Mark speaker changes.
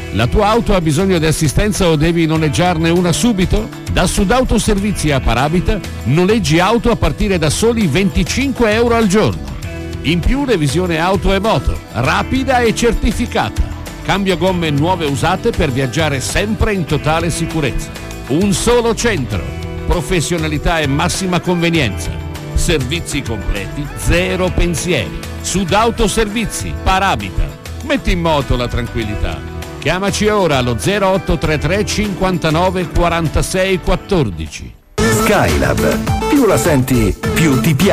Speaker 1: La tua auto ha bisogno di assistenza o devi noleggiarne una subito? Da Sudautoservizi a Parabita noleggi auto a partire da soli 25 euro al giorno. In più revisione auto e moto, rapida e certificata. Cambio gomme nuove usate per viaggiare sempre in totale sicurezza. Un solo centro, professionalità e massima convenienza. Servizi completi, zero pensieri. Sudautoservizi, Parabita. Metti in moto la tranquillità. Chiamaci ora allo 0833 59 46 14.
Speaker 2: Skylab. Più la senti, più ti piace.